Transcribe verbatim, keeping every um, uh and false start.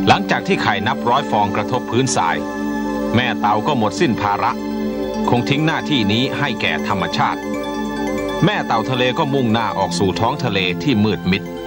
หลังจากที่ไข่นับร้อยฟองกระทบพื้นทรายแม่เต่าก็หมดสิ้นภาระคงทิ้งหน้าที่นี้ให้แก่ธรรมชาติแม่เต่าทะเลก็มุ่งหน้าออกสู่ท้องทะเลที่มืดมิด